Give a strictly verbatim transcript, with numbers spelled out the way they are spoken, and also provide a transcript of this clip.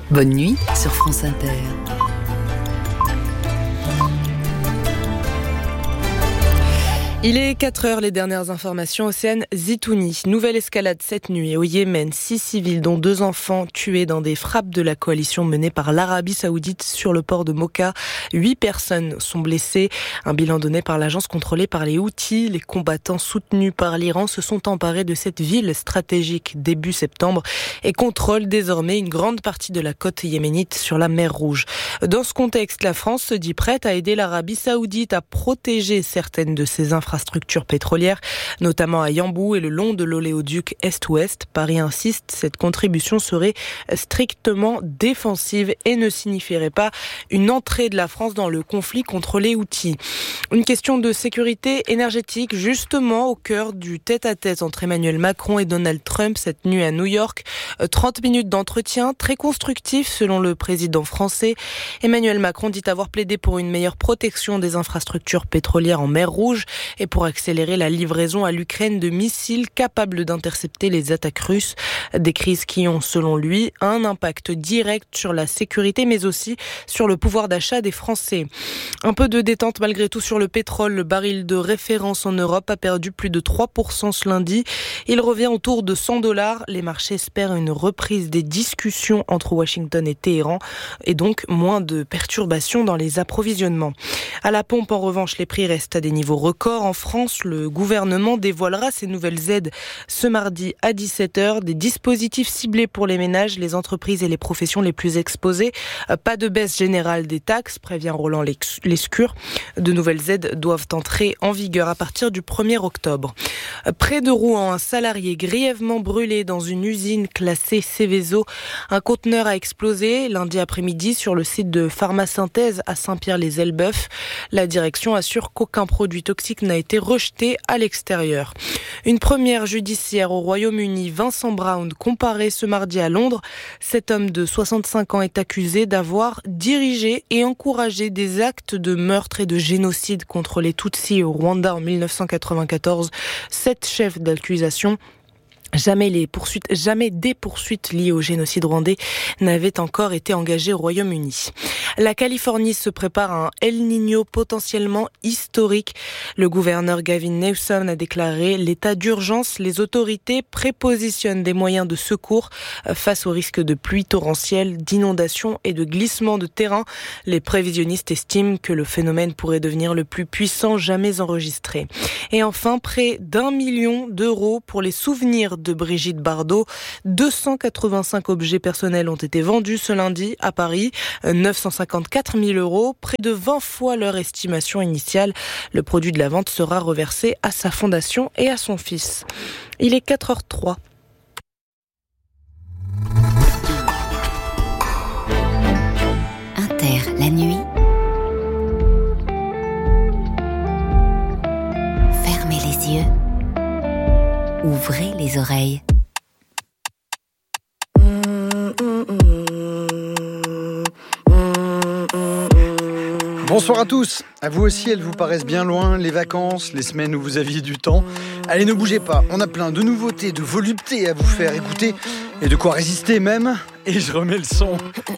Bonne nuit sur France Inter. Il est quatre heures, les dernières informations. Océane Zitouni. Nouvelle escalade cette nuit au Yémen. Six civils, dont deux enfants, tués dans des frappes de la coalition menée par l'Arabie Saoudite sur le port de Mocha. Huit personnes sont blessées. Un bilan donné par l'agence contrôlée par les Houthis. Les combattants soutenus par l'Iran se sont emparés de cette ville stratégique début septembre et contrôlent désormais une grande partie de la côte yéménite sur la mer Rouge. Dans ce contexte, la France se dit prête à aider l'Arabie Saoudite à protéger certaines de ses infrastructures infrastructures pétrolières, notamment à Yanbu et le long de l'oléoduc Est-Ouest. Paris insiste, cette contribution serait strictement défensive et ne signifierait pas une entrée de la France dans le conflit contre les Houthis. Une question de sécurité énergétique, justement au cœur du tête-à-tête entre Emmanuel Macron et Donald Trump cette nuit à New York. trente minutes d'entretien très constructif selon le président français. Emmanuel Macron dit avoir plaidé pour une meilleure protection des infrastructures pétrolières en mer Rouge et pour accélérer la livraison à l'Ukraine de missiles capables d'intercepter les attaques russes. Des crises qui ont, selon lui, un impact direct sur la sécurité, mais aussi sur le pouvoir d'achat des Français. Un peu de détente malgré tout sur le pétrole. Le baril de référence en Europe a perdu plus de trois pour cent ce lundi. Il revient autour de cent dollars. Les marchés espèrent une reprise des discussions entre Washington et Téhéran et donc moins de perturbations dans les approvisionnements. À la pompe, en revanche, les prix restent à des niveaux records. En France, le gouvernement dévoilera ses nouvelles aides ce mardi à dix-sept heures. Des dispositifs ciblés pour les ménages, les entreprises et les professions les plus exposées. Pas de baisse générale des taxes, prévient Roland Lescure. De nouvelles aides doivent entrer en vigueur à partir du premier octobre. Près de Rouen, un salarié grièvement brûlé dans une usine classée Seveso. Un conteneur a explosé lundi après-midi sur le site de Pharmasynthèse à Saint-Pierre-les-Elbeuf. La direction assure qu'aucun produit toxique n'a été rejeté à l'extérieur. Une première judiciaire au Royaume-Uni, Vincent Brown, comparé ce mardi à Londres. Cet homme de soixante-cinq ans est accusé d'avoir dirigé et encouragé des actes de meurtre et de génocide contre les Tutsis au Rwanda en dix-neuf cent quatre-vingt-quatorze. Sept chefs d'accusation. Jamais les poursuites, jamais des poursuites liées au génocide rwandais n'avaient encore été engagées au Royaume-Uni. La Californie se prépare à un El Niño potentiellement historique. Le gouverneur Gavin Newsom a déclaré l'état d'urgence. Les autorités prépositionnent des moyens de secours face aux risques de pluie torrentielle, d'inondations et de glissements de terrain. Les prévisionnistes estiment que le phénomène pourrait devenir le plus puissant jamais enregistré. Et enfin, près d'un million d'euros pour les souvenirs de Brigitte Bardot. deux cent quatre-vingt-cinq objets personnels ont été vendus ce lundi à Paris. neuf cent cinquante-quatre mille euros, près de vingt fois leur estimation initiale. Le produit de la vente sera reversé à sa fondation et à son fils. Il est quatre heures zéro trois. Inter, la nuit. Fermez les yeux. Ouvrez les oreilles. Bonsoir à tous. À vous aussi, elles vous paraissent bien loin, les vacances, les semaines où vous aviez du temps. Allez, ne bougez pas, on a plein de nouveautés, de voluptés à vous faire écouter et de quoi résister même. Et je remets le son.